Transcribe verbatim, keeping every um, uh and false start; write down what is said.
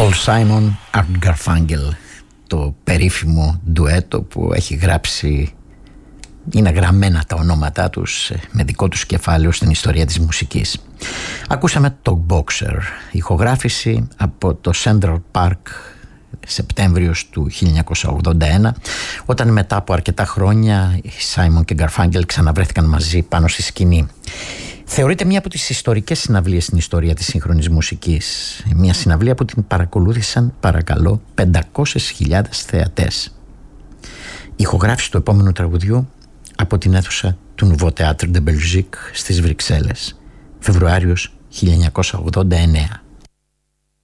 Paul Simon, Art Garfunkel, το περίφημο ντουέτο που έχει γράψει, είναι γραμμένα τα ονόματά τους με δικό τους κεφάλαιο στην ιστορία της μουσικής. Ακούσαμε το Boxer, ηχογράφηση από το Central Park Σεπτέμβριος του χίλια εννιακόσια ογδόντα ένα, όταν μετά από αρκετά χρόνια οι Simon και Garfunkel ξαναβρέθηκαν μαζί πάνω στη σκηνή. Θεωρείται μία από τις ιστορικές συναυλίες στην ιστορία της σύγχρονης μουσικής. Μία συναυλία που την παρακολούθησαν, παρακαλώ, πεντακόσιες χιλιάδες θεατές. Η ηχογράφηση του επόμενου τραγουδιού από την αίθουσα του Nouveau Théâtre de Belgique στις Βρυξέλλες, Φεβρουάριος χίλια εννιακόσια ογδόντα εννέα.